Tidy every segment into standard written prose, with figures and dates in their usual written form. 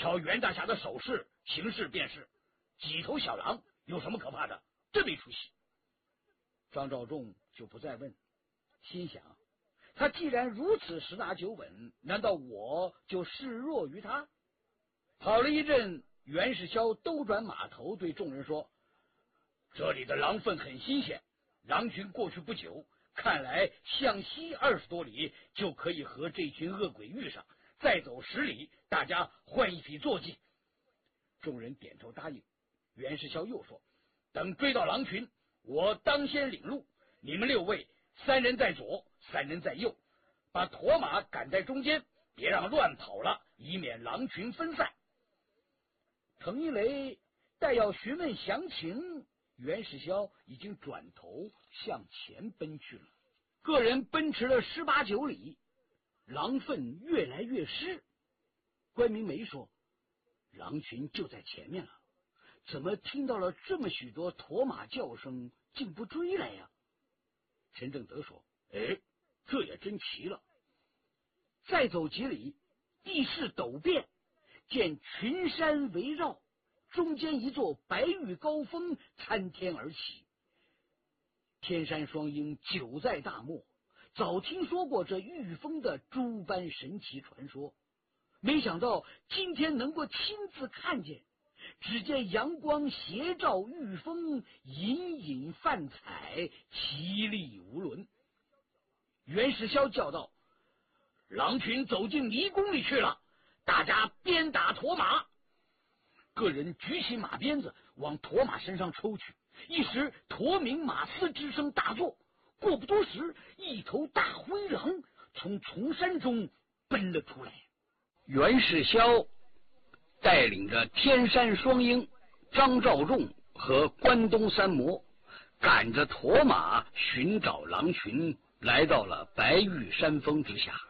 瞧袁大侠的手势行事便是，几头小狼有什么可怕的？真没出息。张召仲就不再问，心想他既然如此十拿九稳，难道我就示弱于他？跑了一阵，袁世霄兜转马头对众人说：这里的狼粪很新鲜，狼群过去不久，看来向西20多里就可以和这群恶鬼遇上，再走10里，大家换一匹坐骑。众人点头答应。袁世霄又说：等追到狼群，我当先领路，你们6位3人在左，3人在右，把驼马赶在中间，别让乱跑了，以免狼群分散。滕一雷待要询问详情，袁世霄已经转头向前奔去了。个人奔驰了18、19里，狼粪越来越湿。关明梅说：狼群就在前面了，怎么听到了这么许多驼马叫声，竟不追来呀？陈正德说：这也真奇了。再走几里，地势陡变，见群山围绕，中间一座白玉高峰参天而起。天山双鹰久在大漠，早听说过这玉峰的诸般神奇传说，没想到今天能够亲自看见。只见阳光斜照玉峰，隐隐泛彩，奇丽无伦。袁世霄叫道：狼群走进迷宫里去了，大家鞭打驼马。个人举起马鞭子往驼马身上抽去，一时驼鸣马嘶之声大作。过不多时，一头大灰狼从丛山中奔了出来。袁世霄带领着天山双鹰、张召仲和关东三魔，赶着驼马寻找狼群，来到了白玉山峰之下。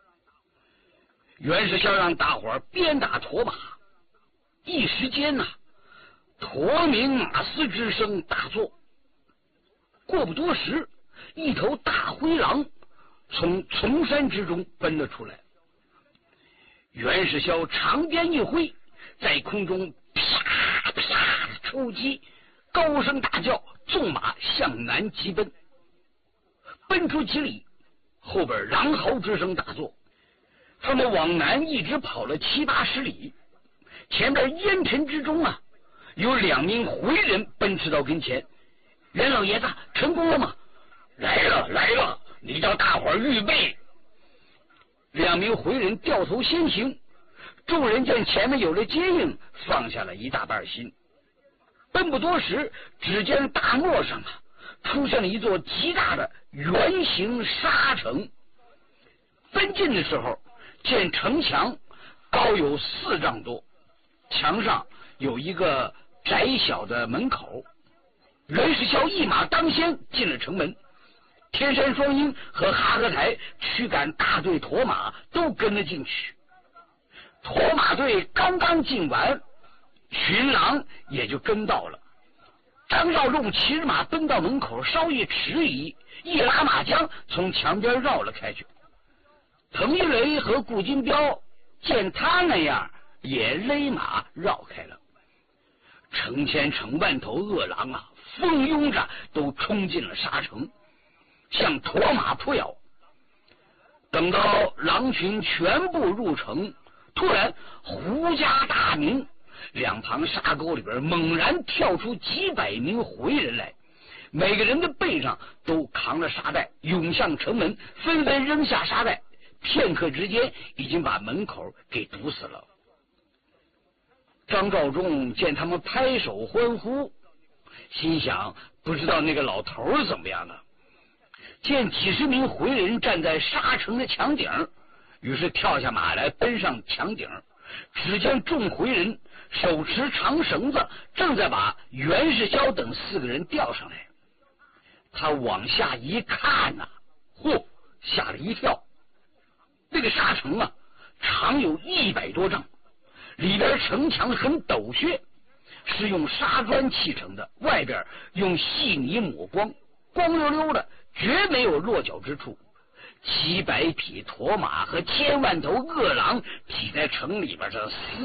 袁世霄让大伙儿鞭打驼马，一时间驼鸣马嘶之声大作。过不多时，一头大灰狼从丛山之中奔了出来。袁世霄长鞭一挥，在空中啪啪的抽击，高声大叫，纵马向南急奔。奔出几里，后边狼嚎之声大作。他们往南一直跑了7、80里，前边烟尘之中有2名回人奔驰到跟前。袁老爷子成功了吗？来了来了，你叫大伙儿预备。2名回人掉头先行，众人见前面有了接应，放下了一大半心。奔不多时，只见大漠上出现了一座极大的圆形沙城。奔近的时候，见城墙高有4丈多，墙上有一个窄小的门口。袁世霄一马当先进了城门，天山双鹰和哈克台驱赶大队驼马都跟了进去。驼马队刚刚进完，群狼也就跟到了。张召仲骑着马奔到门口，稍一迟疑，一拉马缰从墙边绕了开去。滕一雷和顾金彪见他那样，也勒马绕开了。成千成万头恶狼蜂拥着都冲进了沙城，向驼马扑咬。等到狼群全部入城，突然胡家大鸣，两旁沙沟里边猛然跳出几百名回人来，每个人的背上都扛了沙袋，涌向城门，纷纷扔下沙袋，片刻之间已经把门口给堵死了。张召仲见他们拍手欢呼，心想不知道那个老头怎么样了。见几十名回人站在沙城的墙顶，于是跳下马来奔上墙顶。只见众回人手持长绳子，正在把袁世霄等4个人吊上来。他往下一看嚯，吓了一跳。那个沙城长有100多丈，里边城墙很陡削，是用沙砖砌成的，外边用细泥抹光，光溜溜的，绝没有落脚之处。几百匹驼马和1000万头恶狼挤在城里边，这